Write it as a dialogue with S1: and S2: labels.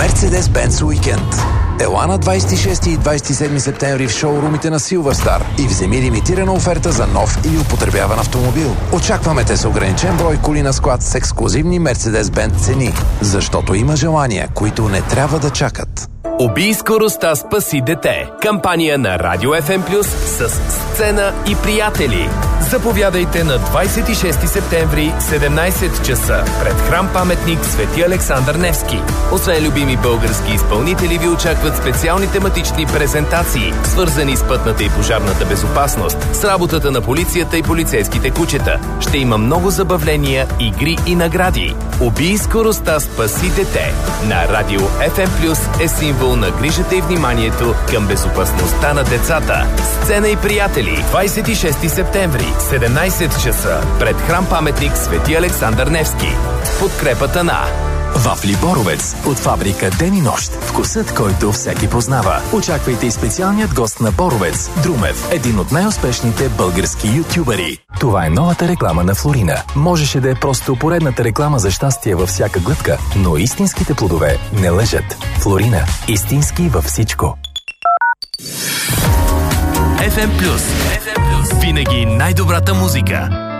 S1: Mercedes-Benz Уикенд. Ела на 26 и 27 септември в шоурумите на Силвърстар и вземи лимитирана оферта за нов или употребяван автомобил. Очакваме те с ограничен брой коли на склад с ексклузивни Mercedes-Benz цени, защото има желания, които не трябва да чакат.
S2: Убий скоростта, спаси дете. Кампания на Радио FM Plus с Сцена и приятели. Заповядайте на 26 септември, 17 часа пред храм-паметник Свети Александър Невски. Освен любими български изпълнители ви очакват специални тематични презентации, свързани с пътната и пожарната безопасност, с работата на полицията и полицейските кучета. Ще има много забавления, игри и награди. Убий скоростта, спаси дете. На Радио FM Plus е символ на грижата и вниманието към безопасността на децата. Сцена и приятели, 26 септември, 17 часа, пред храм-паметник Свети Александър Невски. С подкрепата на
S3: Вафли Боровец от фабрика Ден и нощ. Вкусът, който всеки познава. Очаквайте и специалният гост на Боровец, Друмев, един от най-успешните български ютубъри. Това е новата реклама на Флорина. Можеше да е просто поредната реклама за щастие във всяка глътка, но истинските плодове не лъжат. Флорина. Истински във всичко.
S2: FM Plus. Винаги най-добрата музика.